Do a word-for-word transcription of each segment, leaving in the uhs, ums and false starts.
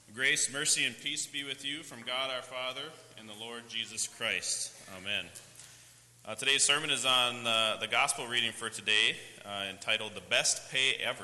Grace, mercy, and peace be with you from God our Father and the Lord Jesus Christ. Amen. Uh, today's sermon is on uh, the gospel reading for today, uh, entitled The Best Pay Ever.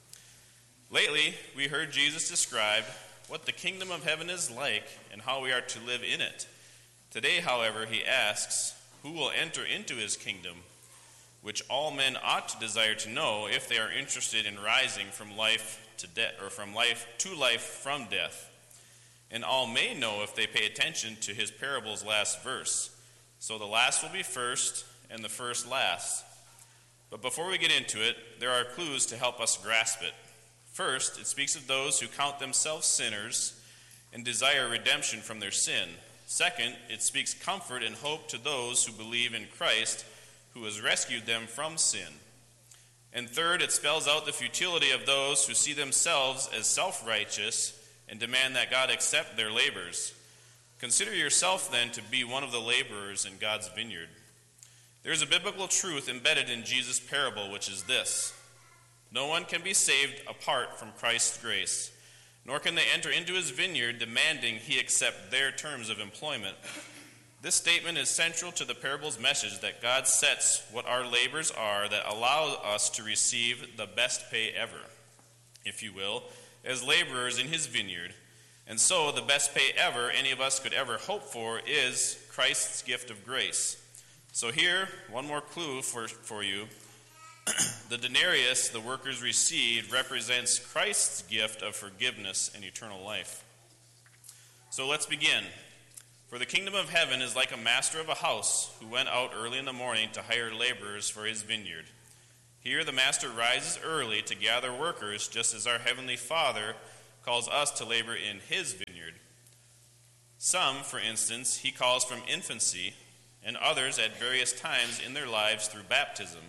Lately, we heard Jesus describe what the kingdom of heaven is like and how we are to live in it. Today, however, he asks, who will enter into his kingdom, which all men ought to desire to know if they are interested in rising from life to death, or from life to life from death. And all may know if they pay attention to his parable's last verse. So the last will be first, and the first last. But before we get into it, there are clues to help us grasp it. First, it speaks of those who count themselves sinners and desire redemption from their sin. Second, it speaks comfort and hope to those who believe in Christ, who has rescued them from sin. And third, it spells out the futility of those who see themselves as self-righteous and demand that God accept their labors. Consider yourself then to be one of the laborers in God's vineyard. There is a biblical truth embedded in Jesus' parable, which is this: no one can be saved apart from Christ's grace, nor can they enter into his vineyard demanding he accept their terms of employment. This statement is central to the parable's message that God sets what our labors are that allow us to receive the best pay ever, if you will, as laborers in his vineyard. And so the best pay ever any of us could ever hope for is Christ's gift of grace. So here, one more clue for, for you. The denarius the workers received represents Christ's gift of forgiveness and eternal life. So let's begin. For the kingdom of heaven is like a master of a house who went out early in the morning to hire laborers for his vineyard. Here the master rises early to gather workers, just as our heavenly Father calls us to labor in his vineyard. Some, for instance, he calls from infancy, and others at various times in their lives through baptism.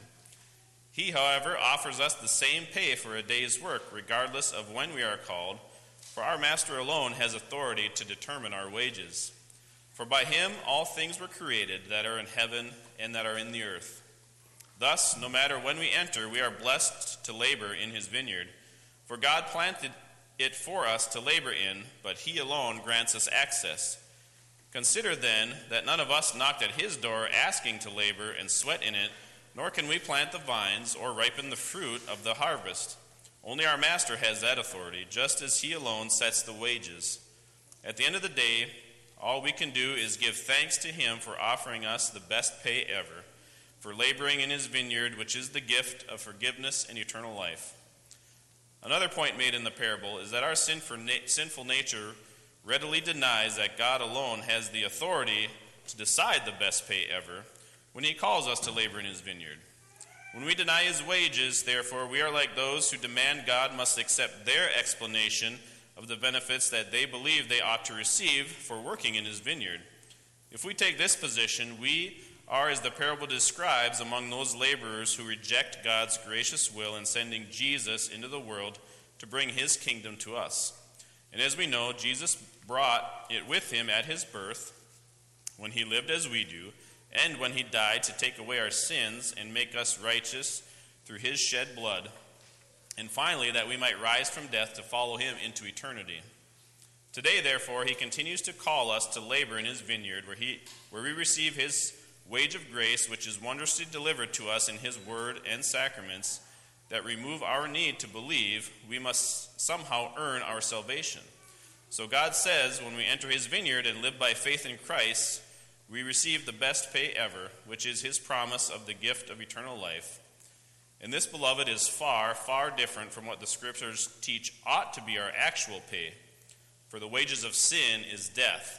He, however, offers us the same pay for a day's work, regardless of when we are called, for our master alone has authority to determine our wages. For by him all things were created that are in heaven and that are in the earth. Thus, no matter when we enter, we are blessed to labor in his vineyard. For God planted it for us to labor in, but he alone grants us access. Consider then that none of us knocked at his door asking to labor and sweat in it, nor can we plant the vines or ripen the fruit of the harvest. Only our master has that authority, just as he alone sets the wages. At the end of the day, all we can do is give thanks to him for offering us the best pay ever, for laboring in his vineyard, which is the gift of forgiveness and eternal life. Another point made in the parable is that our sinful nature readily denies that God alone has the authority to decide the best pay ever when he calls us to labor in his vineyard. When we deny his wages, therefore, we are like those who demand God must accept their explanation of the benefits that they believe they ought to receive for working in his vineyard. If we take this position, we are, as the parable describes, among those laborers who reject God's gracious will in sending Jesus into the world to bring his kingdom to us. And as we know, Jesus brought it with him at his birth, when he lived as we do, and when he died to take away our sins and make us righteous through his shed blood. And finally, that we might rise from death to follow him into eternity. Today, therefore, he continues to call us to labor in his vineyard, where he, where we receive his wage of grace, which is wondrously delivered to us in his word and sacraments, that remove our need to believe we must somehow earn our salvation. So God says, when we enter his vineyard and live by faith in Christ, we receive the best pay ever, which is his promise of the gift of eternal life. And this, beloved, is far, far different from what the scriptures teach ought to be our actual pay. For the wages of sin is death.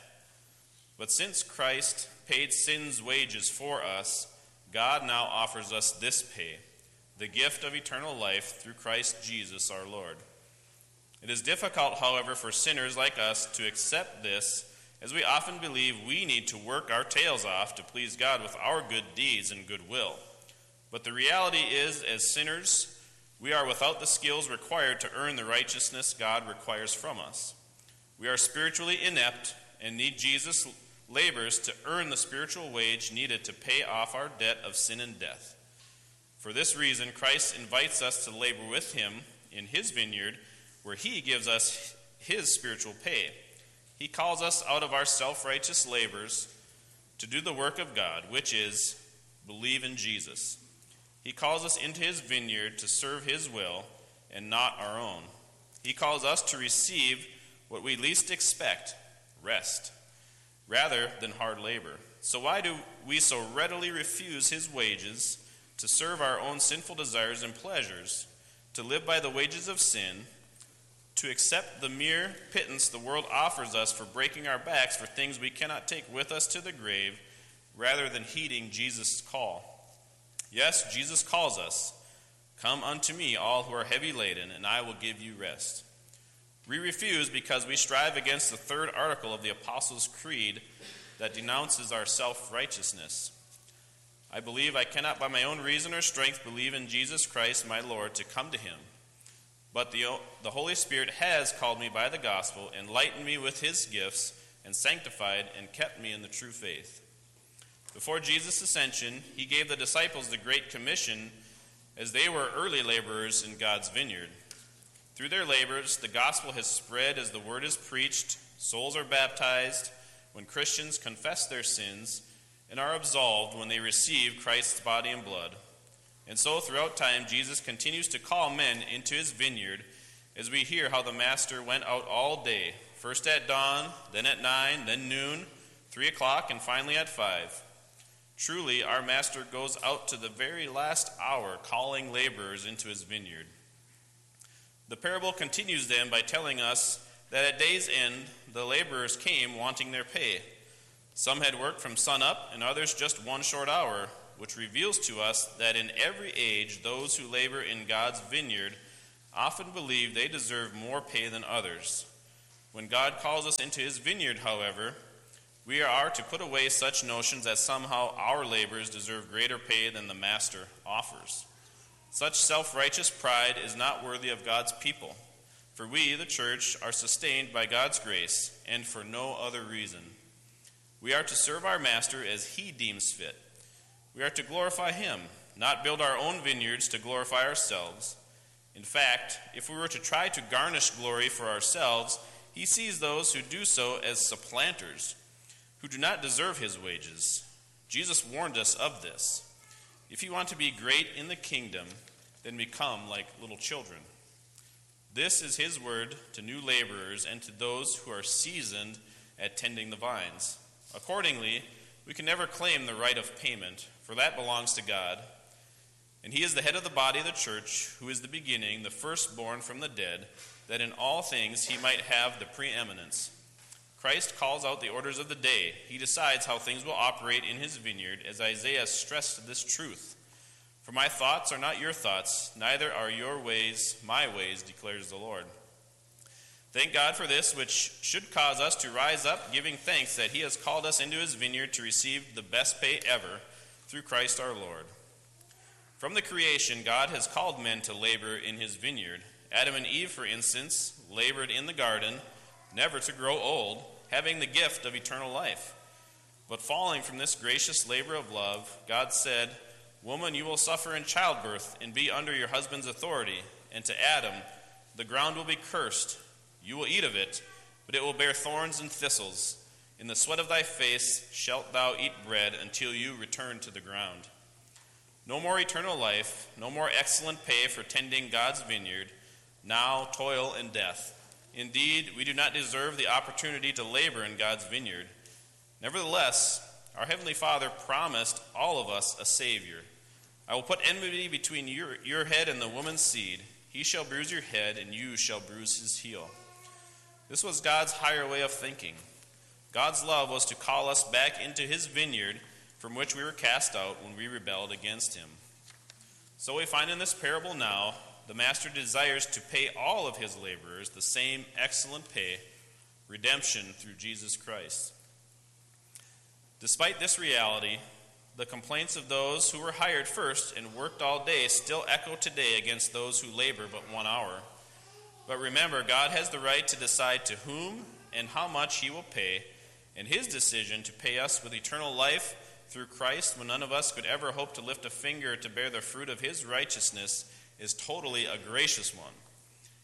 But since Christ paid sin's wages for us, God now offers us this pay, the gift of eternal life through Christ Jesus our Lord. It is difficult, however, for sinners like us to accept this, as we often believe we need to work our tails off to please God with our good deeds and goodwill. But the reality is, as sinners, we are without the skills required to earn the righteousness God requires from us. We are spiritually inept and need Jesus' labors to earn the spiritual wage needed to pay off our debt of sin and death. For this reason, Christ invites us to labor with him in his vineyard, where he gives us his spiritual pay. He calls us out of our self-righteous labors to do the work of God, which is believe in Jesus. He calls us into his vineyard to serve his will and not our own. He calls us to receive what we least expect, rest, rather than hard labor. So why do we so readily refuse his wages to serve our own sinful desires and pleasures, to live by the wages of sin, to accept the mere pittance the world offers us for breaking our backs for things we cannot take with us to the grave, rather than heeding Jesus' call? Yes, Jesus calls us, "Come unto me, all who are heavy laden, and I will give you rest." We refuse because we strive against the third article of the Apostles' Creed that denounces our self-righteousness. I believe I cannot by my own reason or strength believe in Jesus Christ, my Lord, to come to him. But the, the Holy Spirit has called me by the gospel, enlightened me with his gifts, and sanctified and kept me in the true faith. Before Jesus' ascension, he gave the disciples the Great Commission, as they were early laborers in God's vineyard. Through their labors, the gospel has spread as the word is preached, souls are baptized when Christians confess their sins, and are absolved when they receive Christ's body and blood. And so throughout time, Jesus continues to call men into his vineyard, as we hear how the Master went out all day, first at dawn, then at nine, then noon, three o'clock, and finally at five. Truly, our Master goes out to the very last hour, calling laborers into his vineyard. The parable continues then by telling us that at day's end, the laborers came wanting their pay. Some had worked from sun up, and others just one short hour, which reveals to us that in every age, those who labor in God's vineyard often believe they deserve more pay than others. When God calls us into his vineyard, however, we are to put away such notions that somehow our labors deserve greater pay than the Master offers. Such self-righteous pride is not worthy of God's people, for we, the church, are sustained by God's grace, and for no other reason. We are to serve our Master as he deems fit. We are to glorify him, not build our own vineyards to glorify ourselves. In fact, if we were to try to garnish glory for ourselves, he sees those who do so as supplanters, who do not deserve his wages. Jesus warned us of this. If you want to be great in the kingdom, then become like little children. This is his word to new laborers and to those who are seasoned at tending the vines. Accordingly, we can never claim the right of payment, for that belongs to God. And he is the head of the body of the church, who is the beginning, the firstborn from the dead, that in all things he might have the preeminence. Christ calls out the orders of the day. He decides how things will operate in his vineyard, as Isaiah stressed this truth. For my thoughts are not your thoughts, neither are your ways my ways, declares the Lord. Thank God for this, which should cause us to rise up, giving thanks that he has called us into his vineyard to receive the best pay ever through Christ our Lord. From the creation, God has called men to labor in his vineyard. Adam and Eve, for instance, labored in the garden, never to grow old, having the gift of eternal life. But falling from this gracious labor of love, God said, "Woman, you will suffer in childbirth and be under your husband's authority." And to Adam, "The ground will be cursed. You will eat of it, but it will bear thorns and thistles. In the sweat of thy face shalt thou eat bread until you return to the ground." No more eternal life, no more excellent pay for tending God's vineyard, now toil and death. Indeed, we do not deserve the opportunity to labor in God's vineyard. Nevertheless, our Heavenly Father promised all of us a Savior. "I will put enmity between your, your head and the woman's seed. He shall bruise your head, and you shall bruise his heel." This was God's higher way of thinking. God's love was to call us back into his vineyard, from which we were cast out when we rebelled against him. So we find in this parable now, the Master desires to pay all of his laborers the same excellent pay, redemption through Jesus Christ. Despite this reality, the complaints of those who were hired first and worked all day still echo today against those who labor but one hour. But remember, God has the right to decide to whom and how much he will pay, and his decision to pay us with eternal life through Christ when none of us could ever hope to lift a finger to bear the fruit of his righteousness is totally a gracious one.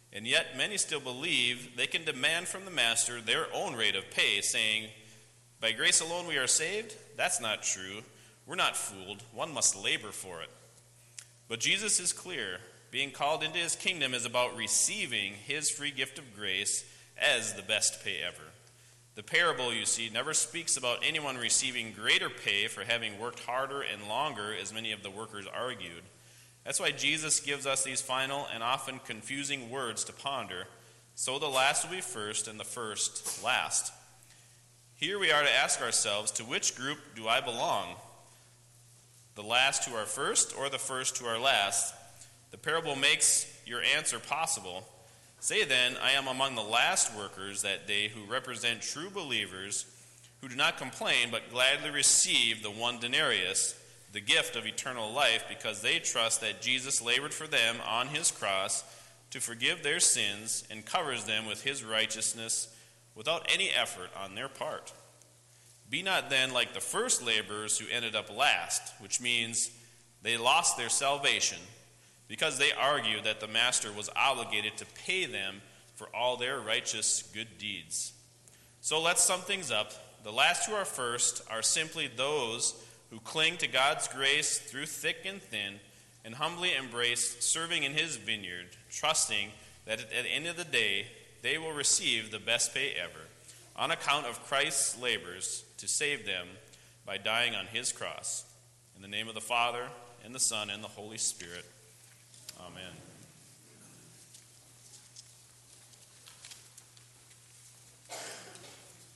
And yet many still believe they can demand from the master their own rate of pay, saying, "By grace alone we are saved?" That's not true. We're not fooled. One must labor for it. But Jesus is clear. Being called into his kingdom is about receiving his free gift of grace as the best pay ever. The parable, you see, never speaks about anyone receiving greater pay for having worked harder and longer, as many of the workers argued. That's why Jesus gives us these final and often confusing words to ponder. So the last will be first, and the first last. Here we are to ask ourselves, to which group do I belong? The last who are first, or the first who are last? The parable makes your answer possible. Say then, I am among the last workers that day, who represent true believers, who do not complain, but gladly receive the one denarius, the gift of eternal life, because they trust that Jesus labored for them on his cross to forgive their sins and covers them with his righteousness without any effort on their part. Be not then like the first laborers who ended up last, which means they lost their salvation because they argued that the master was obligated to pay them for all their righteous good deeds. So let's sum things up. The last who are first are simply those who cling to God's grace through thick and thin and humbly embrace serving in his vineyard, trusting that at the end of the day they will receive the best pay ever on account of Christ's labors to save them by dying on his cross. In the name of the Father, and the Son, and the Holy Spirit. Amen.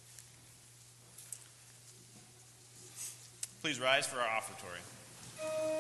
Please rise for our offertory.